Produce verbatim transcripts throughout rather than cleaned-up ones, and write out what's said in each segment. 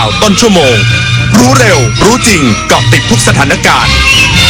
ต้นชั่วโมงรู้เร็วรู้จริงเกาะติดทุกสถานการณ์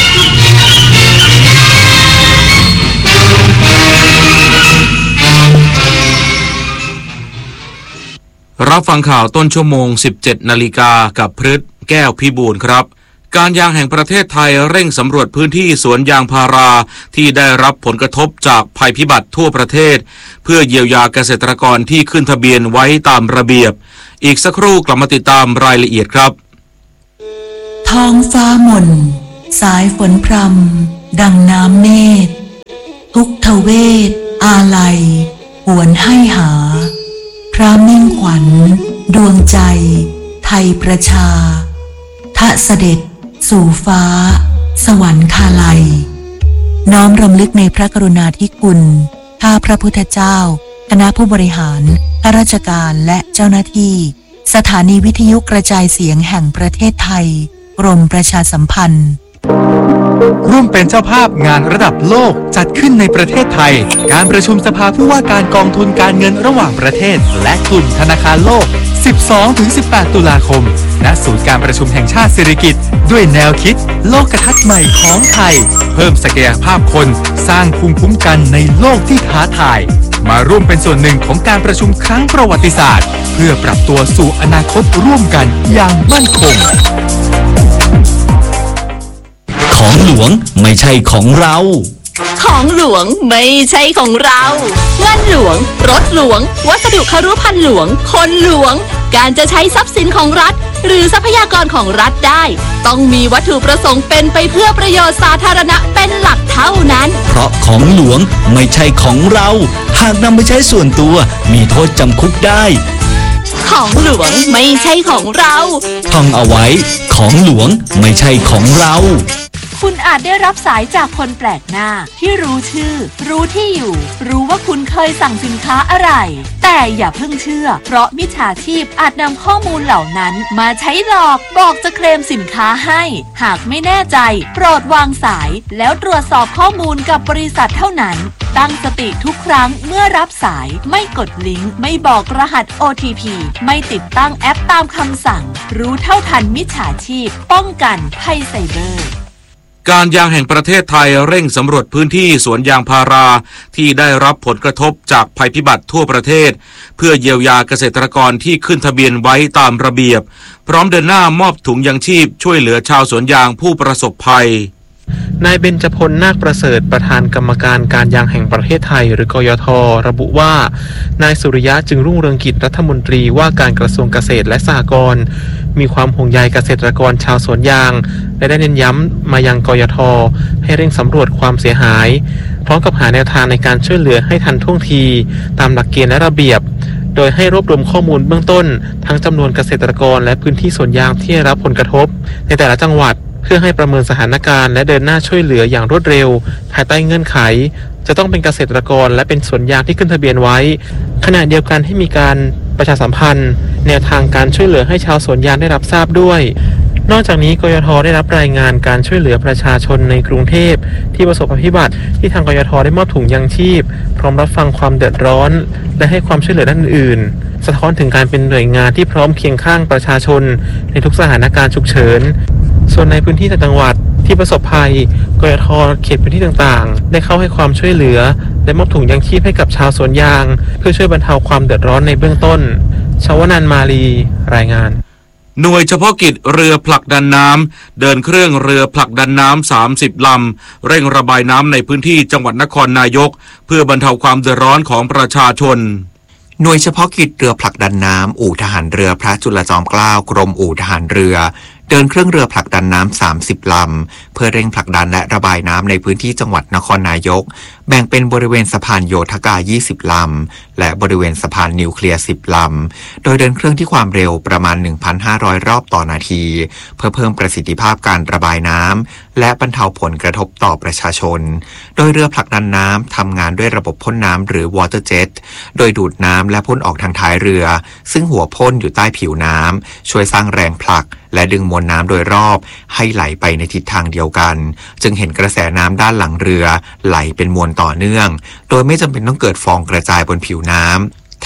รับฟังข่าวต้นชั่วโมง สิบเจ็ดนาฬิกากับพฤทธิ์แก้วพิบูลครับการยางแห่งประเทศไทยเร่งสำรวจพื้นที่สวนยางพาราที่ได้รับผลกระทบจากภัยพิบัติทั่วประเทศเพื่อเยียวยาเกษตรกรที่ขึ้นทะเบียนไว้ตามระเบียบอีกสักครู่กลับมาติดตามรายละเอียดครับท้องฟ้าหม่นสายฝนพรำดังน้ำเนตรทุกทเวทอาลัยหวนให้หาพระมิ่งขวัญดวงใจไทยประชาทะเสด็จสู่ฟ้าสวรรคาลัยน้อมรำลึกในพระกรุณาธิคุณข้าพระพุทธเจ้าคณะผู้บริหารข้าราชการและเจ้าหน้าที่สถานีวิทยุกระจายเสียงแห่งประเทศไทยกรมประชาสัมพันธ์ร่วมเป็นเจ้าภาพงานระดับโลกจัดขึ้นในประเทศไทยการประชุมสภาผู้ว่าการกองทุนการเงินระหว่างประเทศและกลุ่มธนาคารโลก สิบสองถึงสิบแปด ตุลาคมณศูนย์การประชุมแห่งชาติสิริกิติ์ด้วยแนวคิดโลกทัศน์ใหม่ของไทยเพิ่มศักยภาพคนสร้างภูมิคุ้มกันในโลกที่ท้าทายมาร่วมเป็นส่วนหนึ่งของการประชุมครั้งประวัติศาสตร์เพื่อปรับตัวสู่อนาคตร่วมกันอย่างมั่นคงของหลวงไม่ใช่ของเราของหลวงไม่ใช่ของเราเงินหลวงรถหลวงวัสดุคฤภัณฑ์หลวงคนหลวงการจะใช้ทรัพย์สินของรัฐหรือทรัพยากรของรัฐได้ต้องมีวัตถุประสงค์เป็นไปเพื่อประโยชน์สาธารณะเป็นหลักเท่านั้นเพราะของหลวงไม่ใช่ของเราหากนำไปใช้ส่วนตัวมีโทษจำคุกได้ของหลวงไม่ใช่ของเราท่องเอาไว้ของหลวงไม่ใช่ของเราคุณอาจได้รับสายจากคนแปลกหน้าที่รู้ชื่อรู้ที่อยู่รู้ว่าคุณเคยสั่งสินค้าอะไรแต่อย่าเพิ่งเชื่อเพราะมิจฉาชีพอาจนำข้อมูลเหล่านั้นมาใช้หลอกบอกจะเคลมสินค้าให้หากไม่แน่ใจโปรดวางสายแล้วตรวจสอบข้อมูลกับบริษัทเท่านั้นตั้งสติทุกครั้งเมื่อรับสายไม่กดลิงก์ไม่บอกรหัส โอ ที พี ไม่ติดตั้งแอปตามคำสั่งรู้เท่าทันมิจฉาชีพป้องกันภัยไซเบอร์การยางแห่งประเทศไทยเร่งสำรวจพื้นที่สวนยางพาราที่ได้รับผลกระทบจากภัยพิบัติทั่วประเทศเพื่อเยียวยาเกษตรกรที่ขึ้นทะเบียนไว้ตามระเบียบพร้อมเดินหน้ามอบถุงยังชีพช่วยเหลือชาวสวนยางผู้ประสบภัยนายเบญจพลนาคประเสริฐประธานกรรมการการยางแห่งประเทศไทยหรือกยท.ระบุว่านายสุริยะจึงรุ่งเรืองกิจรัฐมนตรีว่าการกระทรวงเกษตรและสหกรณ์มีความห่วงใยเกษตรกรชาวสวนยางและได้เน้นย้ำมายังกยท.ให้เร่งสำรวจความเสียหายพร้อมกับหาแนวทางในการช่วยเหลือให้ทันท่วงทีตามหลักเกณฑ์และระเบียบโดยให้รวบรวมข้อมูลเบื้องต้นทั้งจำนวนเกษตรกรและพื้นที่สวนยางที่ได้รับผลกระทบในแต่ละจังหวัดเพื่อให้ประเมินสถานการณ์และเดินหน้าช่วยเหลืออย่างรวดเร็วภายใต้เงื่อนไขจะต้องเป็นเกษตรกรและเป็นสวนยางที่ขึ้นทะเบียนไว้ขณะเดียวกันให้มีการประชาสัมพันธ์แนวทางการช่วยเหลือให้ชาวสวนยางได้รับทราบด้วยนอกจากนี้กยท.ได้รับรายงานการช่วยเหลือประชาชนในกรุงเทพที่ประสบภัยพิบัติที่ทางกยท.ได้มอบถุงยังชีพพร้อมรับฟังความเดือดร้อนและให้ความช่วยเหลือด้านอื่นสะท้อนถึงการเป็นหน่วยงานที่พร้อมเคียงข้างประชาชนในทุกสถานการณ์ฉุกเฉินส่วนในพื้นที่จังหวัดที่ประสบภัยกยท.เขตพื้นที่ต่างๆได้เข้าให้ความช่วยเหลือและมอบถุงยังชีพให้กับชาวสวนยางเพื่อช่วยบรรเทาความเดือดร้อนในเบื้องต้นชวนันท์มาลีรายงานหน่วยเฉพาะกิจเรือผลักดันน้ำเดินเครื่องเรือผลักดันน้ำสามสิบลำเร่งระบายน้ำในพื้นที่จังหวัดนครนายกเพื่อบรรเทาความเดือดร้อนของประชาชนหน่วยเฉพาะกิจเรือผลักดันน้ำอู่ทหารเรือพระจุลจอมเกล้ากรมอู่ทหารเรือเดินเครื่องเรือผลักดันน้ำสามสิบลำเพื่อเร่งผลักดันและระบายน้ำในพื้นที่จังหวัดนครนายกแบ่งเป็นบริเวณสะพานโยธกายี่สิบลำและบริเวณสะพานนิวเคลียร์สิบลำโดยเดินเครื่องที่ความเร็วประมาณ หนึ่งพันห้าร้อย รอบต่อนาทีเพื่อเพิ่มประสิทธิภาพการระบายน้ำและบรรเทาผลกระทบต่อประชาชนโดยเรือผลักดันน้ำทำงานด้วยระบบพ่นน้ำหรือ water jet โดยดูดน้ำและพ่นออกทางท้ายเรือซึ่งหัวพ่นอยู่ใต้ผิวน้ำช่วยสร้างแรงผลักและดึงมวลน้ำโดยรอบให้ไหลไปในทิศทางเดียวกันจึงเห็นกระแสน้ำด้านหลังเรือไหลเป็นมวลต่อเนื่องโดยไม่จำเป็นต้องเกิดฟองกระจายบนผิวน้ำแถ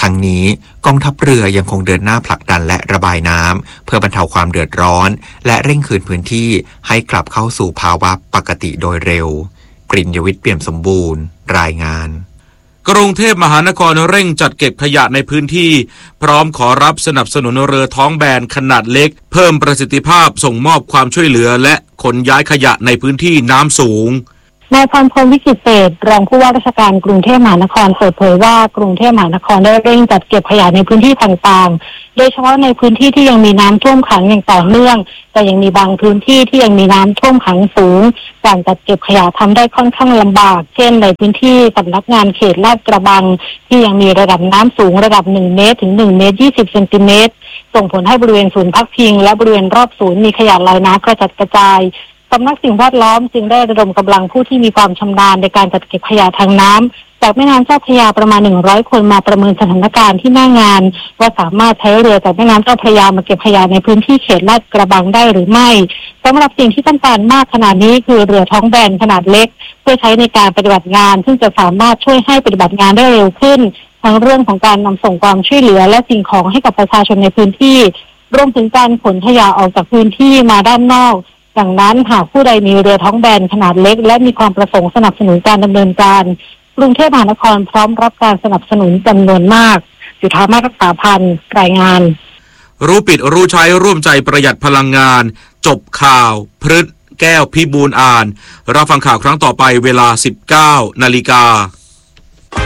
ทั้งนี้กองทัพเรือยังคงเดินหน้าผลักดันและระบายน้ำเพื่อบรรเทาความเดือดร้อนและเร่งคืนพื้นที่ให้กลับเข้าสู่ภาวะปกติโดยเร็วกฤษ ยวิทย์ เปี่ยมสมบูรณ์รายงานกรุงเทพมหานครเร่งจัดเก็บขยะในพื้นที่พร้อมขอรับสนับสนุนเรือท้องแบนขนาดเล็กเพิ่มประสิทธิภาพส่งมอบความช่วยเหลือและขนย้ายขยะในพื้นที่น้ำสูงนายพรพลวิจิตรเศรษฐ์รองผู้ว่าราชการกรุงเทพมหานครเปิดเผยว่ากรุงเทพมหานครได้เร่งจัดเก็บขยะในพื้นที่ต่างๆโดยเฉพาะในพื้นที่ที่ยังมีน้ำท่วมขังอย่างต่อเนื่องแต่ยังมีบางพื้นที่ที่ยังมีน้ำท่วมขังสูงการจัดเก็บขยะทำได้ค่อนข้างลำบากเช่นในพื้นที่สำนักงานเขตลาดกระบังที่ยังมีระดับน้ำสูงระดับหนึ่งเมตรถึงหนึ่งเมตรยี่สิบเซนติเมตรส่งผลให้บริเวณศูนย์พักพิงและบริเวณรอบศูนย์มีขยะลอยน้ำกระจัดกระจายสำนักสิ่งแวดล้อมจึงได้ระดมกำลังผู้ที่มีความชำนาญในการจัดเก็บขยะทางน้ำจากแม่น้ำเจ้าพระยาประมาณหนึ่งร้อยคนมาประเมินสถานการณ์ที่หน้างานว่าสามารถใช้เรือจากแม่น้ำเจ้าพระยามาเก็บขยะในพื้นที่เขตลาดกระบังได้หรือไม่สำหรับสิ่งที่ต้องการมากขนาดนี้คือเรือท้องแบนขนาดเล็กเพื่อใช้ในการปฏิบัติงานซึ่งจะสามารถช่วยให้ปฏิบัติงานได้เร็วขึ้นทั้งเรื่องของการนำส่งความช่วยเหลือและสิ่งของให้กับประชาชนในพื้นที่รวมถึงการขนขยะออกจากพื้นที่มาด้านนอกดังนั้นหากผู้ใดมีเรือท้องแบนขนาดเล็กและมีความประสงค์สนับสนุนการดำเนินการกรุงเทพมหานครพร้อมรับการสนับสนุนจำนวนมากจุฑามาศ รักษาพันธ์รายงานรู้ปิดรู้ใช้ร่วมใจประหยัดพลังงานจบข่าวพฤษ แก้วพิบูลย์อ่านรับฟังข่าวครั้งต่อไปเวลา สิบเก้านาฬิกา